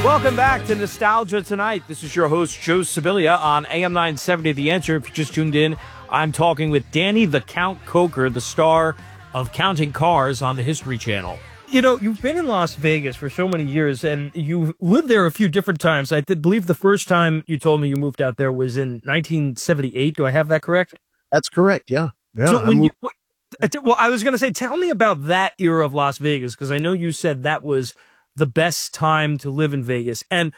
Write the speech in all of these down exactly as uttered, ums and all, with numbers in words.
Welcome back to Nostalgia Tonight. This is your host, Joe Sibilia, on A M nine seventy The Answer. If you just tuned in, I'm talking with Danny the Count Coker, the star of Counting Cars on the History Channel. You know, you've been in Las Vegas for so many years, and you've lived there a few different times. I did believe the first time you told me you moved out there was in nineteen seventy-eight. Do I have that correct? That's correct, yeah. Yeah. So when you, well, I was going to say, tell me about that era of Las Vegas, because I know you said that was the best time to live in Vegas. And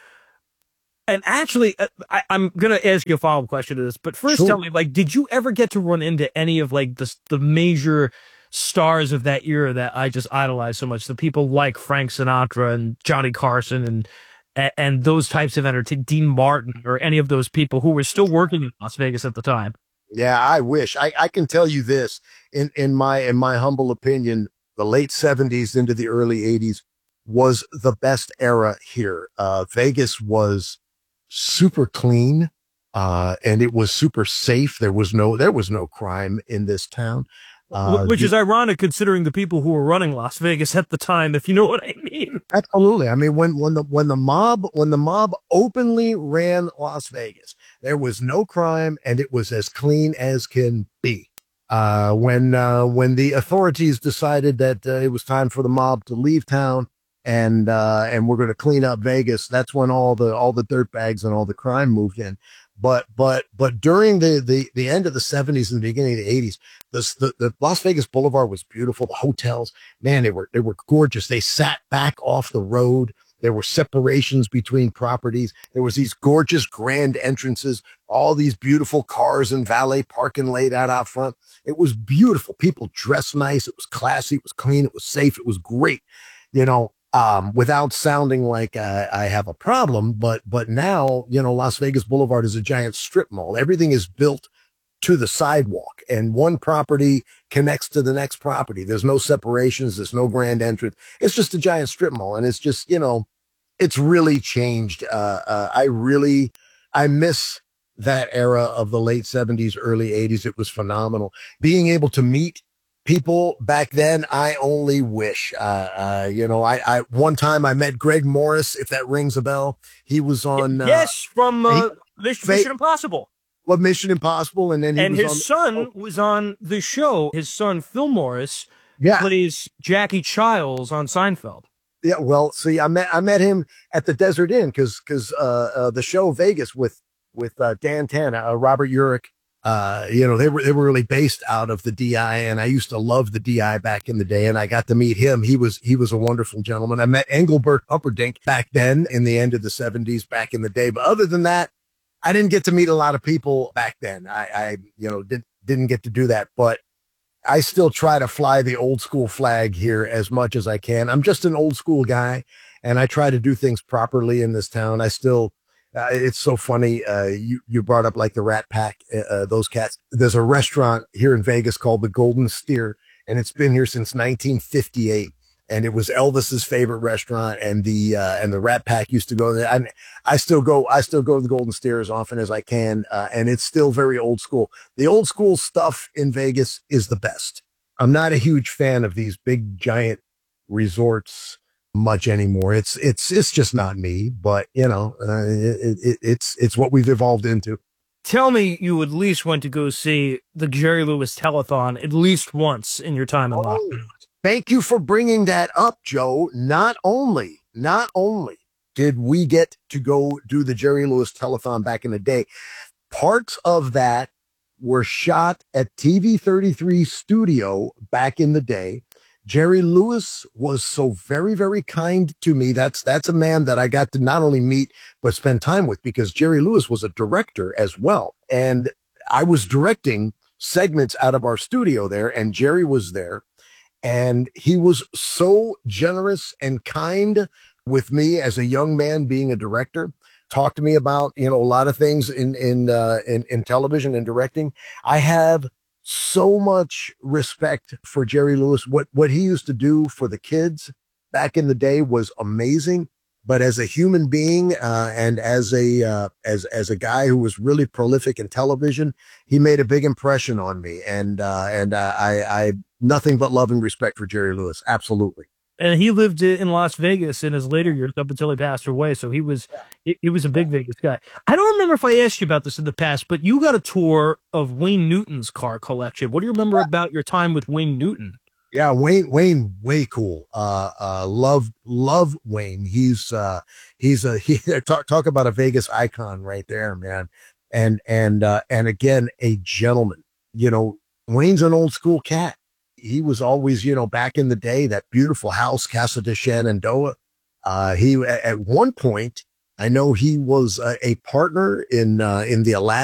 and actually, I, I'm going to ask you a follow-up question to this, but first Sure. tell me, like, did you ever get to run into any of, like, the, the major stars of that era that I just idolize so much? The people like Frank Sinatra and Johnny Carson and and, and those types of entertainment, Dean Martin, or any of those people who were still working in Las Vegas at the time. Yeah, I wish. I, I can tell you this, in, in my in my humble opinion, the late seventies into the early eighties was the best era here. Uh, Vegas was super clean, uh, and it was super safe. There was no there was no crime in this town. Uh, Which the, is ironic considering the people who were running Las Vegas at the time, if you know what I mean. Absolutely. I mean, when when the when the mob when the mob openly ran Las Vegas, there was no crime and it was as clean as can be. Uh, when uh, when the authorities decided that uh, it was time for the mob to leave town and uh, and we're going to clean up Vegas, that's when all the all the dirtbags and all the crime moved in. But but but during the the the end of the seventies and the beginning of the eighties, this, the the Las Vegas Boulevard was beautiful. The hotels, man, they were they were gorgeous. They sat back off the road. There were separations between properties. There was these gorgeous grand entrances, all these beautiful cars and valet parking laid out out front. It was beautiful. People dressed nice. It was classy. It was clean. It was safe. It was great. You know, um, without sounding like uh, I have a problem, but, but now, you know, Las Vegas Boulevard is a giant strip mall. Everything is built to the sidewalk and one property connects to the next property. There's no separations. There's no grand entrance. It's just a giant strip mall. And it's just, you know, it's really changed. Uh, uh, I really, I miss that era of the late seventies, early eighties. It was phenomenal. Being able to meet people back then, I only wish, uh, uh, you know, I, I, one time I met Greg Morris, if that rings a bell. He was on, uh, yes, from, uh, he, Mission, Mission Impossible. Well, Mission Impossible. And then he and was his on, son oh, was on the show. His son, Phil Morris, yeah. plays Jackie Childs on Seinfeld. Yeah. Well, see, I met, I met him at the Desert Inn because, because, uh, uh, the show Vegas with, with, uh, Dan Tana, uh, Robert Urich, uh, you know, they were, they were really based out of the D I, and I used to love the D I back in the day, and I got to meet him. He was, he was a wonderful gentleman. I met Engelbert Humperdinck back then in the end of the seventies, back in the day. But other than that, I didn't get to meet a lot of people back then. I, I, you know, didn't, didn't get to do that, but I still try to fly the old school flag here as much as I can. I'm just an old school guy, and I try to do things properly in this town. I still, uh, it's so funny. Uh, you, you brought up like the Rat Pack, uh, those cats. There's a restaurant here in Vegas called the Golden Steer, and it's been here since nineteen fifty-eight. And it was Elvis's favorite restaurant, and the, uh, and the Rat Pack used to go there. I, I still go, I still go to the Golden Steer as often as I can. Uh, and it's still very old school. The old school stuff in Vegas is the best. I'm not a huge fan of these big giant resorts much anymore. It's, it's, it's just not me, but you know, uh, it, it, it's, it's what we've evolved into. Tell me you at least went to go see the Jerry Lewis Telethon at least once in your time in Oh. lockdown. Thank you for bringing that up, Joe. Not only, not only did we get to go do the Jerry Lewis Telethon back in the day, parts of that were shot at T V thirty-three Studio back in the day. Jerry Lewis was so very, very kind to me. That's, that's a man that I got to not only meet, but spend time with, because Jerry Lewis was a director as well. And I was directing segments out of our studio there, and Jerry was there. And he was so generous and kind with me as a young man being a director. Talked to me about, you know, a lot of things in, in, uh, in, in television and directing. I have so much respect for Jerry Lewis. What, what he used to do for the kids back in the day was amazing. But as a human being, uh, and as a, uh, as, as a guy who was really prolific in television, he made a big impression on me. And, uh, and, uh, I, I, nothing but love and respect for Jerry Lewis. Absolutely. And he lived in Las Vegas in his later years up until he passed away. So he was he, he was a big Vegas guy. I don't remember if I asked you about this in the past, but you got a tour of Wayne Newton's car collection. What do you remember about your time with Wayne Newton? Yeah, Wayne, Wayne, way cool. Uh, uh, love, love Wayne. He's, uh, he's a, he, talk, talk about a Vegas icon right there, man. And, and, uh, and again, a gentleman. You know, Wayne's an old school cat. He was always, you know, back in the day, that beautiful house, Casa de Shenandoah. Uh, he, at one point, I know he was a, a partner in, uh, in the Aladdin